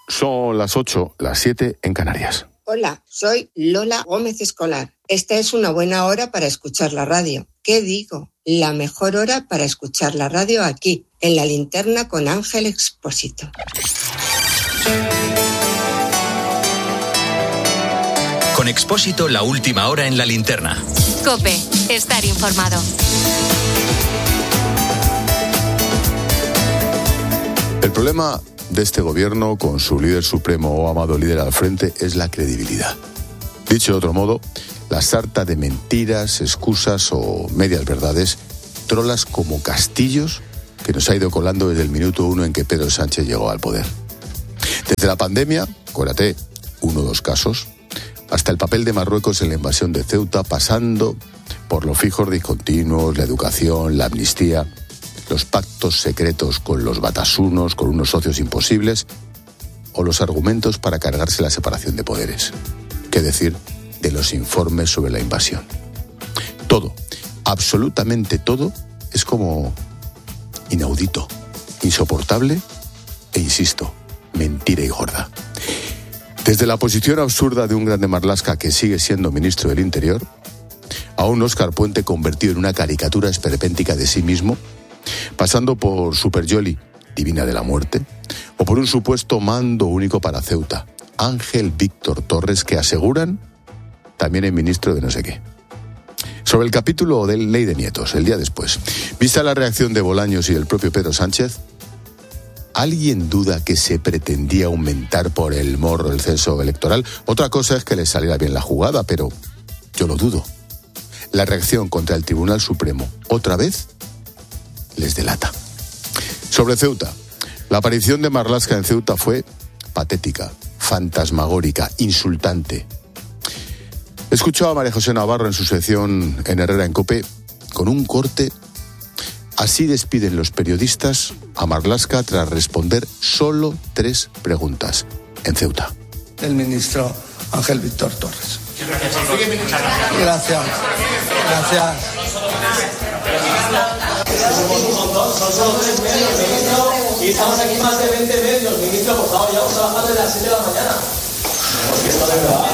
Son las 8, las 7 en Canarias. Hola, soy Lola Gómez Escolar. Esta es una buena hora para escuchar la radio. ¿Qué digo? La mejor hora para escuchar la radio aquí, en La Linterna con Ángel Expósito. Con Expósito, la última hora en La Linterna. COPE, estar informado. El problema de este gobierno, con su líder supremo o amado líder al frente, es la credibilidad. Dicho de otro modo, la sarta de mentiras, excusas o medias verdades, trolas como castillos que nos ha ido colando desde el minuto 1 en que Pedro Sánchez llegó al poder. Desde la pandemia, acuérdate, 1 o 2 casos, hasta el papel de Marruecos en la invasión de Ceuta, pasando por los fijos discontinuos, la educación, la amnistía, los pactos secretos con los batasunos, con unos socios imposibles, o los argumentos para cargarse la separación de poderes. ¿Qué decir de los informes sobre la invasión? Todo, absolutamente todo, es como inaudito, insoportable e, insisto, mentira y gorda. Desde la posición absurda de un grande Marlaska que sigue siendo ministro del Interior, a un Óscar Puente convertido en una caricatura esperpéntica de sí mismo, pasando por Super Yoli, divina de la muerte, o por un supuesto mando único para Ceuta, Ángel Víctor Torres, que aseguran también es ministro de no sé qué. Sobre el capítulo de Ley de Nietos, el día después, vista la reacción de Bolaños y del propio Pedro Sánchez, ¿alguien duda que se pretendía aumentar por el morro el censo electoral? Otra cosa es que le saliera bien la jugada, pero yo lo dudo. La reacción contra el Tribunal Supremo, otra vez, les delata. Sobre Ceuta, la aparición de Marlaska en Ceuta fue patética, fantasmagórica, insultante. He escuchado a María José Navarro en su sección en Herrera en COPE con un corte. Así despiden los periodistas a Marlaska tras responder solo 3 preguntas en Ceuta. El ministro Ángel Víctor Torres. Gracias. Somos un montón, son solo 3 medios, ministro, y estamos aquí más de 20 medios. Ministro, por favor, ya vamos a trabajar desde las 7 de la mañana. Porque esto de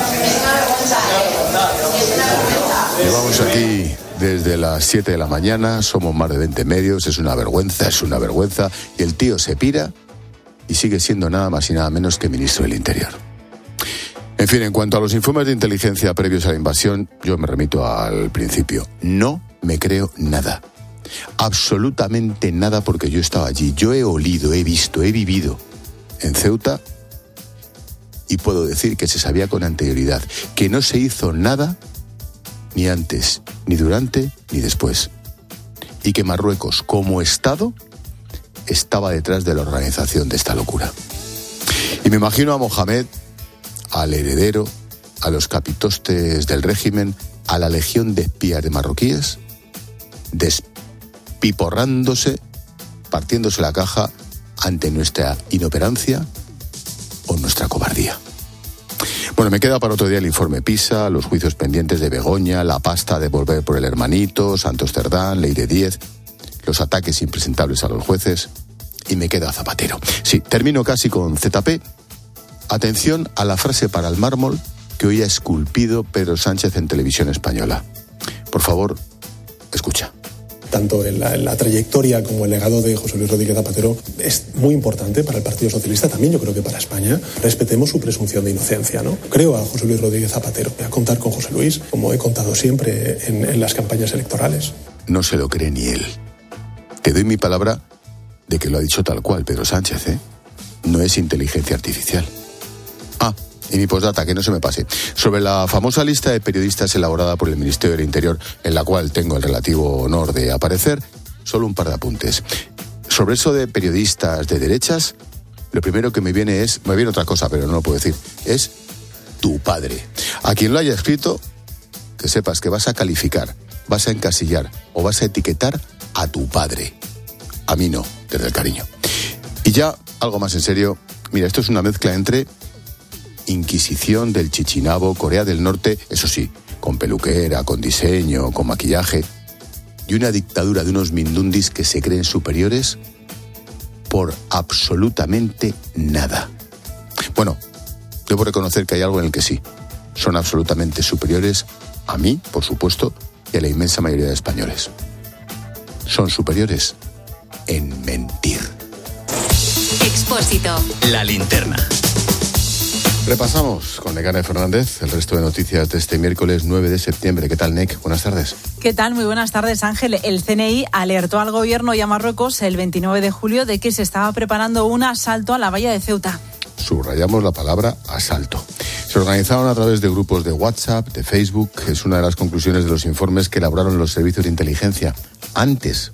verdad. Llevamos aquí desde las 7 de la mañana, somos más de 20 medios, es una vergüenza, y el tío se pira y sigue siendo nada más y nada menos que ministro del Interior. En fin, en cuanto a los informes de inteligencia previos a la invasión, yo me remito al principio. No me creo nada. Absolutamente nada, porque yo estaba allí. Yo he olido, he visto, he vivido en Ceuta y puedo decir que se sabía con anterioridad que no se hizo nada ni antes, ni durante, ni después. Y que Marruecos, como Estado, estaba detrás de la organización de esta locura. Y me imagino a Mohamed, al heredero, a los capitostes del régimen, a la legión de espías de marroquíes, despiporrándose, partiéndose la caja ante nuestra inoperancia o nuestra cobardía. Bueno, me queda para otro día el informe PISA, los juicios pendientes de Begoña, la pasta de volver por el hermanito, Santos Cerdán, Ley de 10, los ataques impresentables a los jueces, y me queda Zapatero. Sí, termino casi con ZP. Atención a la frase para el mármol que hoy ha esculpido Pedro Sánchez en Televisión Española. Por favor, escucha. Tanto la trayectoria como el legado de José Luis Rodríguez Zapatero es muy importante para el Partido Socialista, también yo creo que para España. Respetemos su presunción de inocencia, ¿no? Creo a José Luis Rodríguez Zapatero. Voy a contar con José Luis, como he contado siempre en las campañas electorales. No se lo cree ni él. Te doy mi palabra de que lo ha dicho tal cual Pedro Sánchez, ¿eh? No es inteligencia artificial. Y mi postdata, que no se me pase. Sobre la famosa lista de periodistas elaborada por el Ministerio del Interior, en la cual tengo el relativo honor de aparecer, solo un par de apuntes. Sobre eso de periodistas de derechas, lo primero que me viene otra cosa, pero no lo puedo decir, es tu padre. A quien lo haya escrito, que sepas que vas a calificar, vas a encasillar o vas a etiquetar a tu padre. A mí no, desde el cariño. Y ya, algo más en serio, mira, esto es una mezcla entre Inquisición del Chichinabo, Corea del Norte, eso sí, con peluquera, con diseño, con maquillaje, y una dictadura de unos mindundis que se creen superiores por absolutamente nada. Bueno, debo reconocer que hay algo en el que sí. Son absolutamente superiores a mí, por supuesto, y a la inmensa mayoría de españoles. Son superiores en mentir. Expósito. La linterna. Repasamos con Nekane Fernández el resto de noticias de este miércoles 9 de septiembre. ¿Qué tal, Nek? Buenas tardes. ¿Qué tal? Muy buenas tardes, Ángel. El CNI alertó al gobierno y a Marruecos el 29 de julio de que se estaba preparando un asalto a la valla de Ceuta. Subrayamos la palabra asalto. Se organizaron a través de grupos de WhatsApp, de Facebook. Es una de las conclusiones de los informes que elaboraron los servicios de inteligencia antes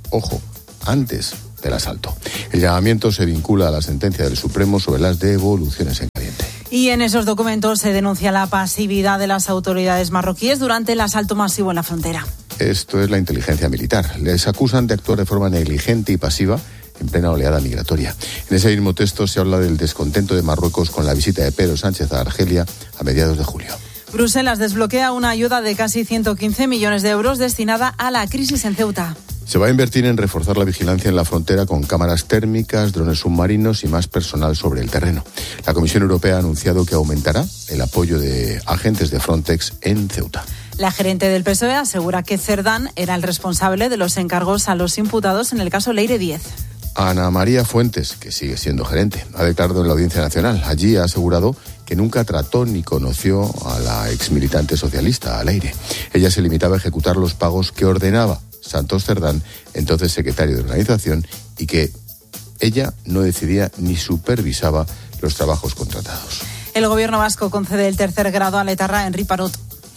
del asalto. El llamamiento se vincula a la sentencia del Supremo sobre las devoluciones en caliente. Y en esos documentos se denuncia la pasividad de las autoridades marroquíes durante el asalto masivo en la frontera. Esto es la inteligencia militar. Les acusan de actuar de forma negligente y pasiva en plena oleada migratoria. En ese mismo texto se habla del descontento de Marruecos con la visita de Pedro Sánchez a Argelia a mediados de julio. Bruselas desbloquea una ayuda de casi 115 millones de euros destinada a la crisis en Ceuta. Se va a invertir en reforzar la vigilancia en la frontera con cámaras térmicas, drones submarinos y más personal sobre el terreno. La Comisión Europea ha anunciado que aumentará el apoyo de agentes de Frontex en Ceuta. La gerente del PSOE asegura que Cerdán era el responsable de los encargos a los imputados en el caso Leire 10. Ana María Fuentes, que sigue siendo gerente, ha declarado en la Audiencia Nacional. Allí ha asegurado que nunca trató ni conoció a la exmilitante socialista, a Leire. Ella se limitaba a ejecutar los pagos que ordenaba Santos Cerdán, entonces secretario de organización, y que ella no decidía ni supervisaba los trabajos contratados. El gobierno vasco concede el tercer grado a l'etarra Henri Parot.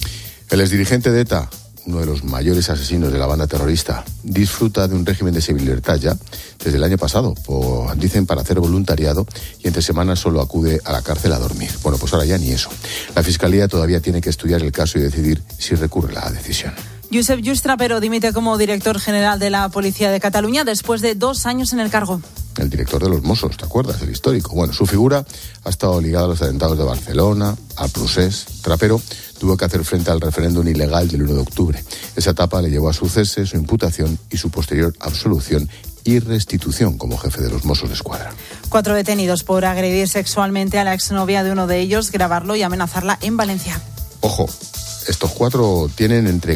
El exdirigente de ETA, uno de los mayores asesinos de la banda terrorista, disfruta de un régimen de semilibertad ya desde el año pasado, dicen para hacer voluntariado, y entre semanas solo acude a la cárcel a dormir. Bueno, pues ahora ya ni eso. La Fiscalía todavía tiene que estudiar el caso y decidir si recurre la decisión. Josep Lluís Trapero dimite como director general de la Policía de Cataluña después de 2 años en el cargo. El director de los Mossos, ¿te acuerdas? El histórico. Bueno, su figura ha estado ligada a los atentados de Barcelona, al Procés. Trapero tuvo que hacer frente al referéndum ilegal del 1 de octubre. Esa etapa le llevó a su cese, su imputación y su posterior absolución y restitución como jefe de los Mossos d'Esquadra. 4 detenidos por agredir sexualmente a la exnovia de uno de ellos, grabarlo y amenazarla en Valencia. Ojo. Estos 4 tienen entre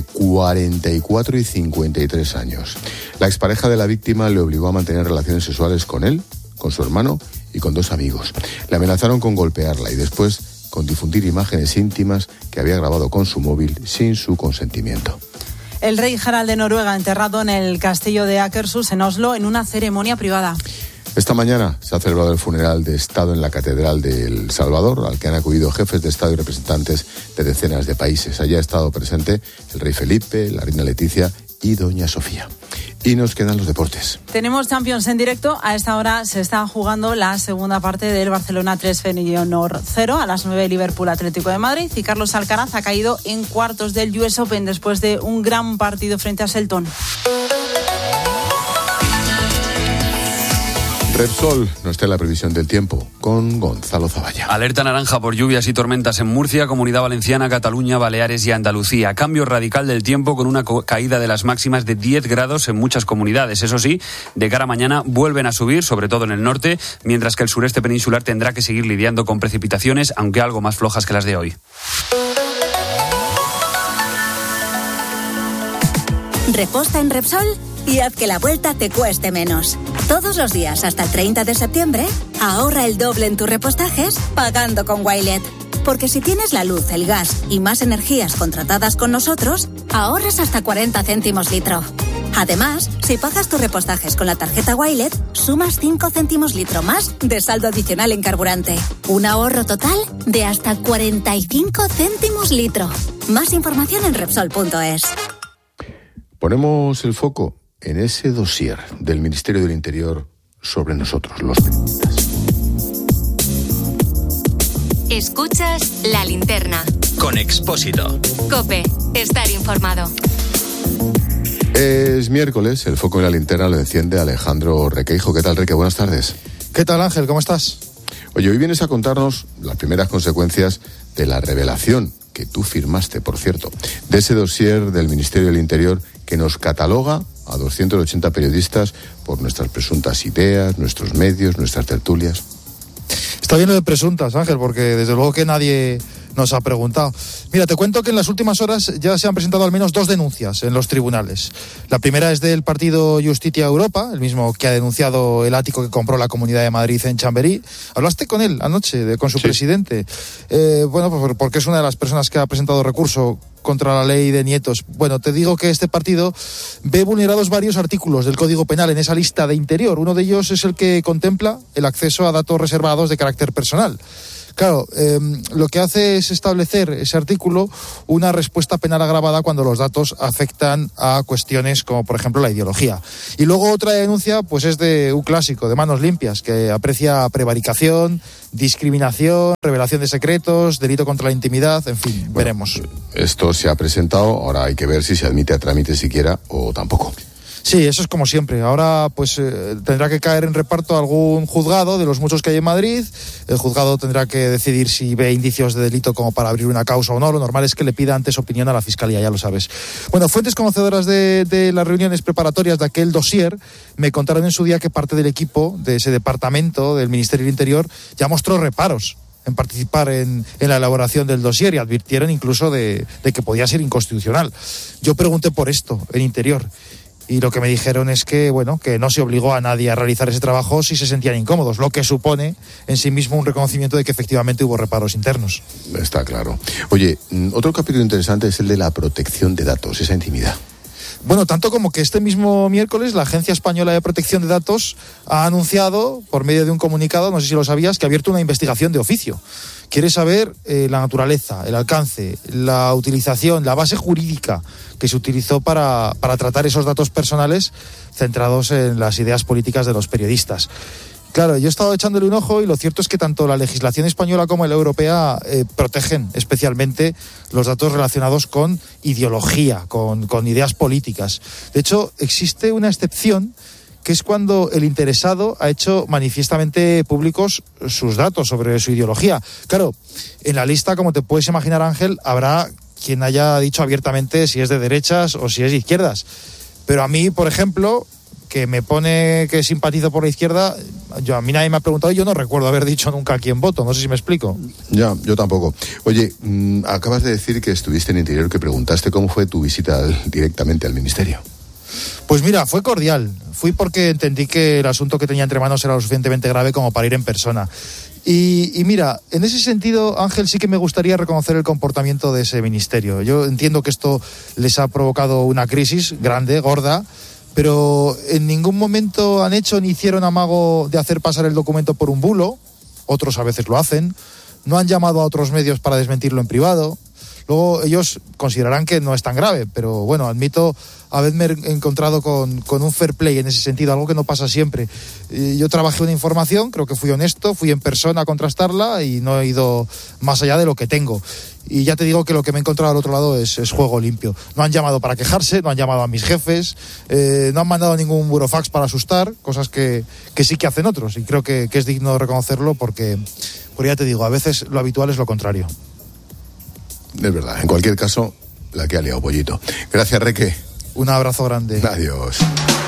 44 y 53 años. La expareja de la víctima le obligó a mantener relaciones sexuales con él, con su hermano y con 2 amigos. Le amenazaron con golpearla y después con difundir imágenes íntimas que había grabado con su móvil sin su consentimiento. El rey Harald de Noruega enterrado en el castillo de Akershus en Oslo en una ceremonia privada. Esta mañana se ha celebrado el funeral de Estado en la Catedral de El Salvador, al que han acudido jefes de Estado y representantes de decenas de países. Allí ha estado presente el rey Felipe, la reina Leticia y doña Sofía. Y nos quedan los deportes. Tenemos Champions en directo. A esta hora se está jugando la segunda parte del Barcelona 3 Feyenoord 0. A las 9 Liverpool Atlético de Madrid. Y Carlos Alcaraz ha caído en cuartos del US Open después de un gran partido frente a Shelton. Repsol nos está en la previsión del tiempo con Gonzalo Zavalla. Alerta naranja por lluvias y tormentas en Murcia, Comunidad Valenciana, Cataluña, Baleares y Andalucía. Cambio radical del tiempo con una caída de las máximas de 10 grados en muchas comunidades. Eso sí, de cara a mañana vuelven a subir, sobre todo en el norte, mientras que el sureste peninsular tendrá que seguir lidiando con precipitaciones, aunque algo más flojas que las de hoy. Reposta en Repsol y haz que la vuelta te cueste menos. Todos los días hasta el 30 de septiembre, ahorra el doble en tus repostajes pagando con Wilet. Porque si tienes la luz, el gas y más energías contratadas con nosotros, ahorras hasta 40 céntimos litro. Además, si pagas tus repostajes con la tarjeta Wilet, sumas 5 céntimos litro más de saldo adicional en carburante. Un ahorro total de hasta 45 céntimos litro. Más información en Repsol.es. Ponemos el foco en ese dossier del Ministerio del Interior sobre nosotros, los periodistas. Escuchas La Linterna. Con Expósito. COPE. Estar informado. Es miércoles, el foco en la linterna lo enciende Alejandro Requeijo. ¿Qué tal, Reque? Buenas tardes. ¿Qué tal, Ángel? ¿Cómo estás? Oye, hoy vienes a contarnos las primeras consecuencias de la revelación que tú firmaste, por cierto, de ese dossier del Ministerio del Interior que nos cataloga a 280 periodistas por nuestras presuntas ideas, nuestros medios, nuestras tertulias. Está bien lo de presuntas, Ángel, porque desde luego que nadie nos ha preguntado. Mira, te cuento que en las últimas horas ya se han presentado al menos 2 denuncias en los tribunales. La primera es del partido Justicia Europa, el mismo que ha denunciado el ático que compró la Comunidad de Madrid en Chamberí. Hablaste con él anoche, con su presidente. Bueno, pues porque es una de las personas que ha presentado recurso contra la ley de nietos. Bueno, te digo que este partido ve vulnerados varios artículos del Código Penal en esa lista de Interior. Uno de ellos es el que contempla el acceso a datos reservados de carácter personal. Claro, lo que hace es establecer ese artículo una respuesta penal agravada cuando los datos afectan a cuestiones como, por ejemplo, la ideología. Y luego otra denuncia, pues es de un clásico, de Manos Limpias, que aprecia prevaricación, discriminación, revelación de secretos, delito contra la intimidad, en fin, veremos. Esto se ha presentado, ahora hay que ver si se admite a trámite siquiera o tampoco. Sí, eso es como siempre. Ahora pues tendrá que caer en reparto algún juzgado de los muchos que hay en Madrid. El juzgado tendrá que decidir si ve indicios de delito como para abrir una causa o no. Lo normal es que le pida antes opinión a la Fiscalía, ya lo sabes. Bueno, fuentes conocedoras de las reuniones preparatorias de aquel dossier me contaron en su día que parte del equipo de ese departamento del Ministerio del Interior ya mostró reparos en participar en la elaboración del dossier y advirtieron incluso de que podía ser inconstitucional. Yo pregunté por esto en Interior. Y lo que me dijeron es que, bueno, que no se obligó a nadie a realizar ese trabajo si se sentían incómodos, lo que supone en sí mismo un reconocimiento de que efectivamente hubo reparos internos. Está claro. Oye, otro capítulo interesante es el de la protección de datos, esa intimidad. Bueno, tanto como que este mismo miércoles la Agencia Española de Protección de Datos ha anunciado, por medio de un comunicado, no sé si lo sabías, que ha abierto una investigación de oficio. Quiere saber la naturaleza, el alcance, la utilización, la base jurídica que se utilizó para tratar esos datos personales centrados en las ideas políticas de los periodistas. Claro, yo he estado echándole un ojo y lo cierto es que tanto la legislación española como la europea protegen especialmente los datos relacionados con ideología, con ideas políticas. De hecho, existe una excepción que es cuando el interesado ha hecho manifiestamente públicos sus datos sobre su ideología. Claro, en la lista, como te puedes imaginar, Ángel, habrá quien haya dicho abiertamente si es de derechas o si es de izquierdas. Pero a mí, por ejemplo, que me pone que simpatizo por la izquierda, a mí nadie me ha preguntado y yo no recuerdo haber dicho nunca a quién voto, no sé si me explico. Ya, yo tampoco. Oye, acabas de decir que estuviste en Interior, que preguntaste cómo fue tu visita directamente al Ministerio. Pues mira, fue cordial. Fui porque entendí que el asunto que tenía entre manos era lo suficientemente grave como para ir en persona. Y mira, en ese sentido, Ángel, sí que me gustaría reconocer el comportamiento de ese ministerio. Yo entiendo que esto les ha provocado una crisis grande, gorda, pero en ningún momento han hecho ni hicieron amago de hacer pasar el documento por un bulo. Otros a veces lo hacen. No han llamado a otros medios para desmentirlo en privado. Luego ellos considerarán que no es tan grave, pero bueno, admito haberme encontrado con un fair play en ese sentido, algo que no pasa siempre. Yo trabajé una información, creo que fui honesto, fui en persona a contrastarla y no he ido más allá de lo que tengo. Y ya te digo que lo que me he encontrado al otro lado es juego limpio. No han llamado para quejarse, no han llamado a mis jefes, no han mandado ningún burofax para asustar, cosas que sí que hacen otros. Y creo que es digno de reconocerlo porque ya te digo, a veces lo habitual es lo contrario. Es verdad, en cualquier caso, la que ha liado Pollito. Gracias, Reque. Un abrazo grande. Adiós.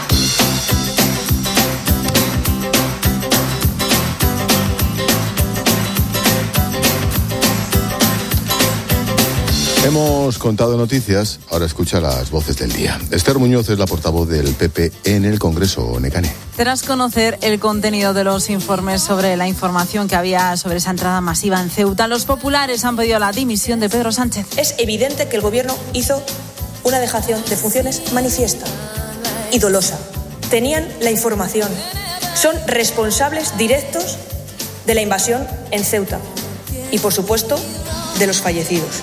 Hemos contado noticias, ahora escucha las voces del día. Esther Muñoz es la portavoz del PP en el Congreso Necane. Tras conocer el contenido de los informes sobre la información que había sobre esa entrada masiva en Ceuta, los populares han pedido la dimisión de Pedro Sánchez. Es evidente que el Gobierno hizo una dejación de funciones manifiesta y dolosa. Tenían la información. Son responsables directos de la invasión en Ceuta y, por supuesto, de los fallecidos.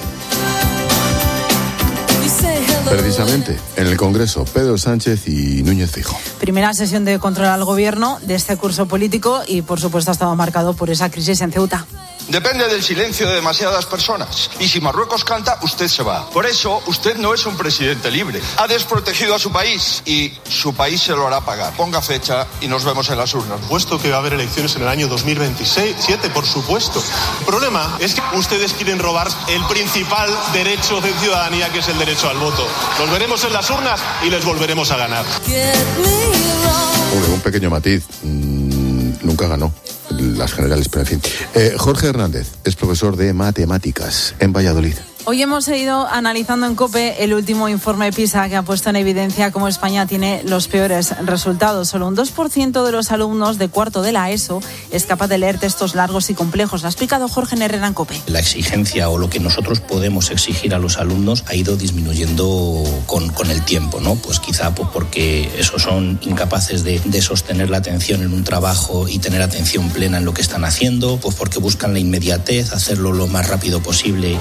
Precisamente, en el Congreso, Pedro Sánchez y Núñez Feijóo. Primera sesión de control al gobierno de este curso político y, por supuesto, ha estado marcado por esa crisis en Ceuta. Depende del silencio de demasiadas personas. Y si Marruecos canta, usted se va. Por eso, usted no es un presidente libre. Ha desprotegido a su país y su país se lo hará pagar. Ponga fecha y nos vemos en las urnas. Puesto que va a haber elecciones en el año 2027, por supuesto. El problema es que ustedes quieren robar el principal derecho de ciudadanía, que es el derecho al voto. Nos veremos en las urnas y les volveremos a ganar. Un pequeño matiz. Nunca ganó. las generales, pero en fin. Jorge Hernández es profesor de matemáticas en Valladolid. Hoy hemos ido analizando en COPE el último informe PISA que ha puesto en evidencia cómo España tiene los peores resultados. Solo un 2% de los alumnos de cuarto de la ESO es capaz de leer textos largos y complejos. Lo ha explicado Jorge Herrera en COPE. La exigencia o lo que nosotros podemos exigir a los alumnos ha ido disminuyendo con el tiempo, ¿no? Pues quizá porque esos son incapaces de sostener la atención en un trabajo y tener atención plena en lo que están haciendo, pues porque buscan la inmediatez, hacerlo lo más rápido posible.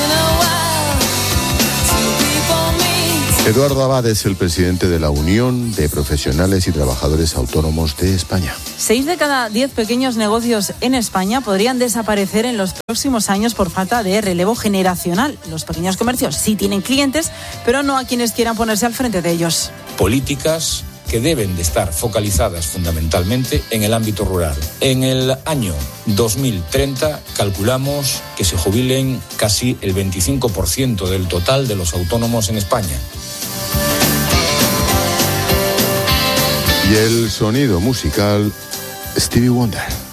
Eduardo Abad es el presidente de la Unión de Profesionales y Trabajadores Autónomos de España. 6 de cada 10 pequeños negocios en España podrían desaparecer en los próximos años por falta de relevo generacional. Los pequeños comercios sí tienen clientes, pero no a quienes quieran ponerse al frente de ellos. Políticas que deben de estar focalizadas fundamentalmente en el ámbito rural. En el año 2030 calculamos que se jubilen casi el 25% del total de los autónomos en España. Y el sonido musical, Stevie Wonder.